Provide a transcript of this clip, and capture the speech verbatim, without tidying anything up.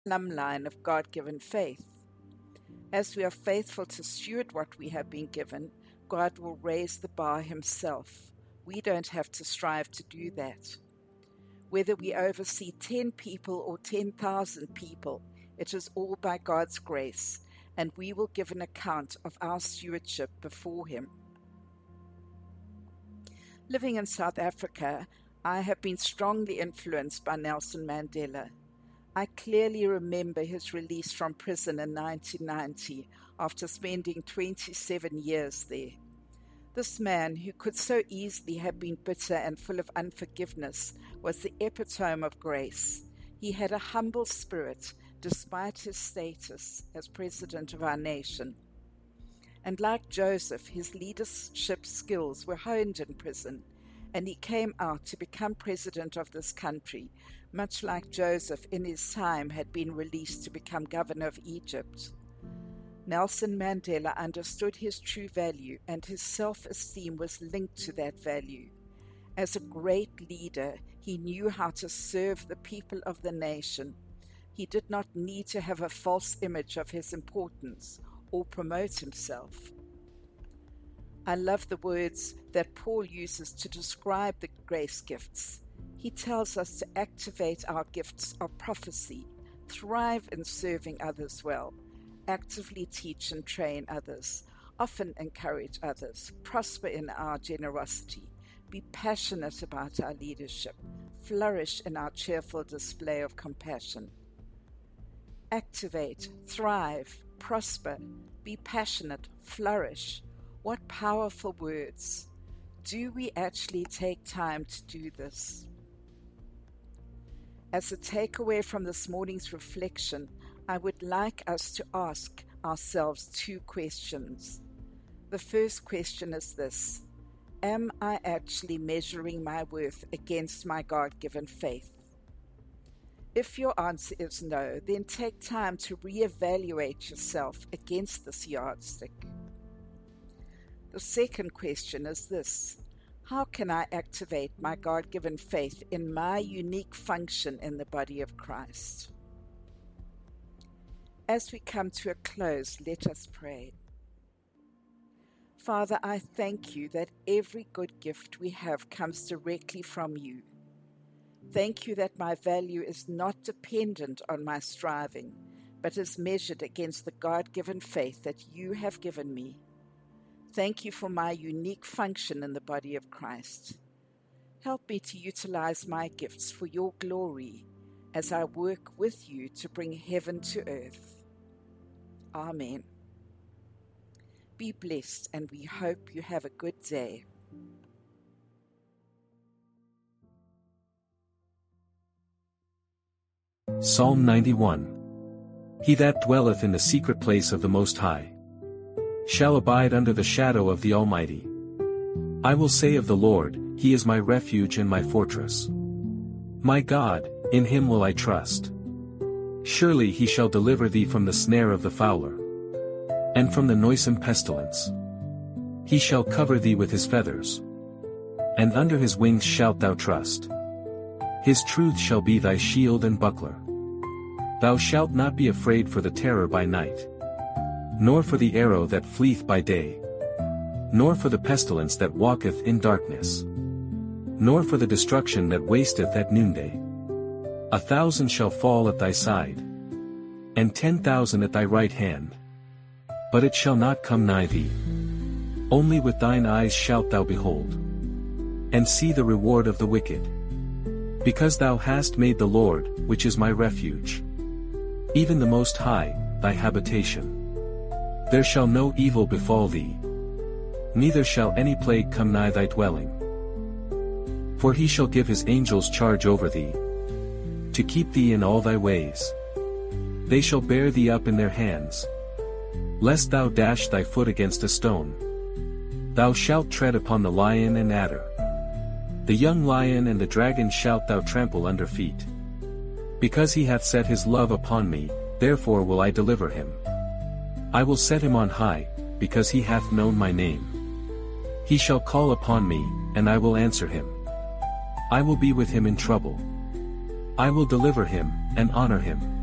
plumb line of God-given faith. As we are faithful to steward what we have been given, God will raise the bar himself. We don't have to strive to do that. Whether we oversee ten people or ten thousand people, it is all by God's grace, and we will give an account of our stewardship before him. Living in South Africa, I have been strongly influenced by Nelson Mandela. I clearly remember his release from prison in nineteen ninety after spending twenty-seven years there. This man, who could so easily have been bitter and full of unforgiveness, was the epitome of grace. He had a humble spirit despite his status as president of our nation. And like Joseph, his leadership skills were honed in prison, and he came out to become president of this country, much like Joseph in his time had been released to become governor of Egypt. Nelson Mandela understood his true value, and his self-esteem was linked to that value. As a great leader, he knew how to serve the people of the nation. He did not need to have a false image of his importance or promote himself. I love the words that Paul uses to describe the grace gifts. He tells us to activate our gifts of prophecy, thrive in serving others well, actively teach and train others, often encourage others, prosper in our generosity, be passionate about our leadership, flourish in our cheerful display of compassion. Activate, thrive, prosper, be passionate, flourish. What powerful words. Do we actually take time to do this? As a takeaway from this morning's reflection, I would like us to ask ourselves two questions. The first question is this: am I actually measuring my worth against my God-given faith? If your answer is no, then take time to reevaluate yourself against this yardstick. The second question is this: how can I activate my God-given faith in my unique function in the body of Christ? As we come to a close, let us pray. Father, I thank you that every good gift we have comes directly from you. Thank you that my value is not dependent on my striving, but is measured against the God-given faith that you have given me. Thank you for my unique function in the body of Christ. Help me to utilize my gifts for your glory as I work with you to bring heaven to earth. Amen. Be blessed, and we hope you have a good day. Psalm ninety-one. He that dwelleth in the secret place of the Most High shall abide under the shadow of the Almighty. I will say of the Lord, He is my refuge and my fortress. My God, in Him will I trust. Surely He shall deliver thee from the snare of the fowler, and from the noisome pestilence. He shall cover thee with His feathers, and under His wings shalt thou trust. His truth shall be thy shield and buckler. Thou shalt not be afraid for the terror by night, nor for the arrow that fleeth by day, nor for the pestilence that walketh in darkness, nor for the destruction that wasteth at noonday. A thousand shall fall at thy side, and ten thousand at thy right hand, but it shall not come nigh thee. Only with thine eyes shalt thou behold, and see the reward of the wicked. Because thou hast made the Lord, which is my refuge, even the Most High, thy habitation. There shall no evil befall thee, neither shall any plague come nigh thy dwelling. For he shall give his angels charge over thee, to keep thee in all thy ways. They shall bear thee up in their hands, lest thou dash thy foot against a stone. Thou shalt tread upon the lion and adder. The young lion and the dragon shalt thou trample under feet. Because he hath set his love upon me, therefore will I deliver him. I will set him on high, because he hath known my name. He shall call upon me, and I will answer him. I will be with him in trouble. I will deliver him, and honor him.